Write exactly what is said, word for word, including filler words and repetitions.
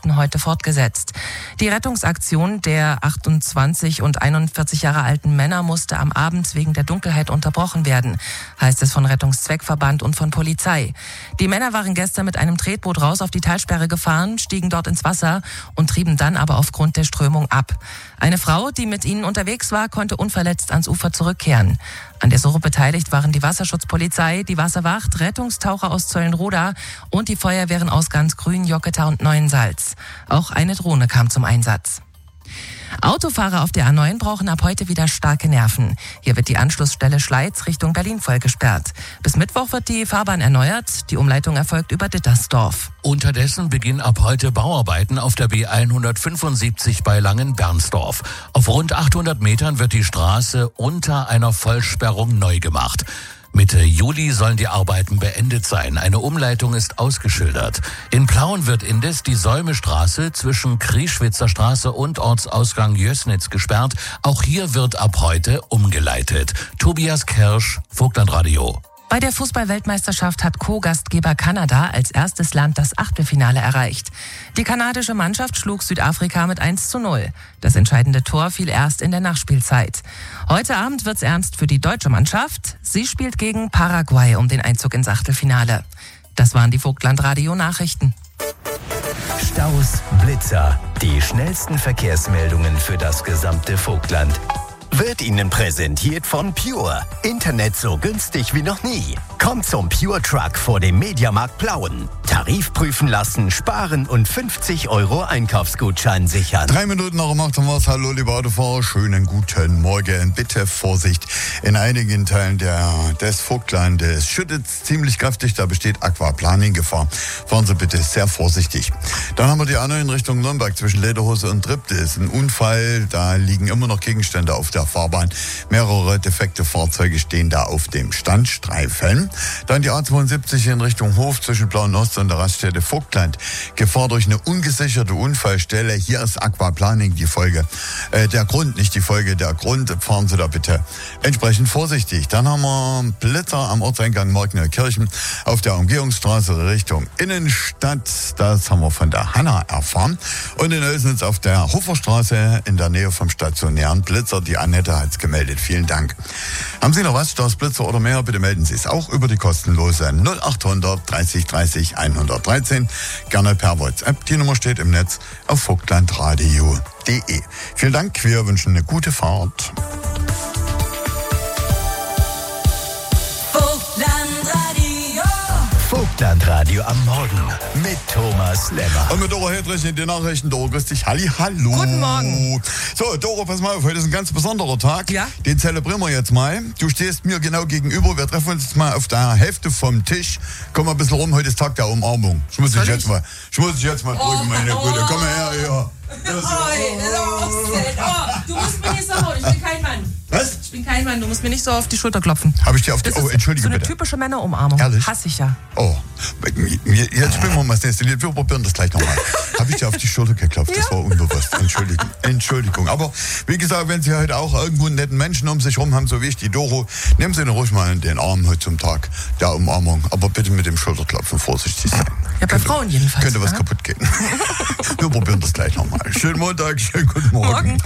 Polizisten heute fortgesetzt. Die Rettungsaktion der achtundzwanzig und einundvierzig Jahre alten Männer musste am Abend wegen der Dunkelheit unterbrochen werden, heißt es von Rettungszweckverband und von Polizei. Die Männer waren gestern mit einem Tretboot raus auf die Talsperre gefahren, stiegen dort ins Wasser und trieben dann aber aufgrund der Strömung ab. Eine Frau, die mit ihnen unterwegs war, konnte unverletzt ans Ufer zurückkehren. An der Suche beteiligt waren die Wasserschutzpolizei, die Wasserwacht, Rettungstaucher aus Zöllenroda und die Feuerwehren aus Gansgrün, Jocketa und Neuensalz. Auch eine Drohne kam zum Einsatz. Autofahrer auf der A neun brauchen ab heute wieder starke Nerven. Hier wird die Anschlussstelle Schleiz Richtung Berlin voll gesperrt. Bis Mittwoch wird die Fahrbahn erneuert. Die Umleitung erfolgt über Dittersdorf. Unterdessen beginnen ab heute Bauarbeiten auf der B hundertfünfundsiebzig bei Langen-Bernsdorf. Auf rund achthundert Metern wird die Straße unter einer Vollsperrung neu gemacht. Mitte Juli sollen die Arbeiten beendet sein. Eine Umleitung ist ausgeschildert. In Plauen wird indes die Säumestraße zwischen Krieschwitzer Straße und Ortsausgang Jößnitz gesperrt. Auch hier wird ab heute umgeleitet. Tobias Kersch, Vogtlandradio. Bei der Fußball-Weltmeisterschaft hat Co-Gastgeber Kanada als erstes Land das Achtelfinale erreicht. Die kanadische Mannschaft schlug Südafrika mit eins zu null. Das entscheidende Tor fiel erst in der Nachspielzeit. Heute Abend wird's ernst für die deutsche Mannschaft. Sie spielt gegen Paraguay um den Einzug ins Achtelfinale. Das waren die Vogtlandradio-Nachrichten. Staus, Blitzer, die schnellsten Verkehrsmeldungen für das gesamte Vogtland. Wird Ihnen präsentiert von Pure. Internet so günstig wie noch nie. Kommt zum Pure Truck vor dem Mediamarkt Plauen. Tarif prüfen lassen, sparen und fünfzig Euro Einkaufsgutschein sichern. Drei Minuten nach um acht haben wir's. Hallo, liebe Autofahrer. Schönen guten Morgen. Bitte Vorsicht. In einigen Teilen der, des Vogtlandes schüttet es ziemlich kräftig. Da besteht Aquaplaning-Gefahr. Fahren Sie bitte sehr vorsichtig. Dann haben wir die A neun in Richtung Nürnberg zwischen Lederhose und Tripp. Das ist ein Unfall. Da liegen immer noch Gegenstände auf der Fahrbahn. Mehrere defekte Fahrzeuge stehen da auf dem Standstreifen. Dann die A zweiundsiebzig in Richtung Hof zwischen Plauen-Ost und der Raststätte Vogtland. Gefahr durch eine ungesicherte Unfallstelle. Hier ist Aquaplaning die Folge. Äh, der Grund, nicht die Folge, der Grund. Fahren Sie da bitte entsprechend vorsichtig. Dann haben wir Blitzer am Ortseingang Markneukirchen auf der Umgehungsstraße Richtung Innenstadt. Das haben wir von der Hanna erfahren. Und in Oelsnitz auf der Hoferstraße in der Nähe vom stationären Blitzer. Die Annette hat es gemeldet. Vielen Dank. Haben Sie noch was, Straßblitzer oder mehr? Bitte melden Sie es auch über die kostenlose null achthundert dreißig dreißig hundertdreizehn. Gerne per WhatsApp. Die Nummer steht im Netz auf vogtlandradio punkt de. Vielen Dank. Wir wünschen eine gute Fahrt. Vogtlandradio am Morgen mit Thomas Lemmer. Und mit Doro Hedrich in den Nachrichten. Doro, grüß dich. Halli, hallo. Guten Morgen. So, Doro, pass mal auf. Heute ist ein ganz besonderer Tag. Ja? Den zelebrieren wir jetzt mal. Du stehst mir genau gegenüber. Wir treffen uns jetzt mal auf der Hälfte vom Tisch. Komm mal ein bisschen rum. Heute ist Tag der Umarmung. Ich muss dich jetzt ich? mal, ich muss dich jetzt mal drücken, oh, meine oh, Gute. Komm mal her, hier. Oh, du musst mir nicht so hauen, ich bin kein Mann. Was? Ich bin kein Mann, du musst mir nicht so auf die Schulter klopfen. Habe ich dir auf die... Das Oh, entschuldige so eine bitte. typische Männerumarmung. Ehrlich? Hasse ich ja. Oh, jetzt spielen wir mal das nächste Lied. Wir probieren das gleich nochmal. Habe ich dir auf die Schulter geklopft? Das ja. war unbewusst. Entschuldigung. Entschuldigung. Aber wie gesagt, wenn Sie heute auch irgendwo einen netten Menschen um sich rum haben, so wie ich, die Doro, nehmen Sie ihn ruhig mal in den Arm heute zum Tag der Umarmung. Aber bitte mit dem Schulterklopfen vorsichtig sein. Ja, bei könnte, Frauen jedenfalls. Könnte was ja? kaputt gehen. Wir probieren das gleich nochmal. Schönen Montag, schönen guten Morgen. Morgen.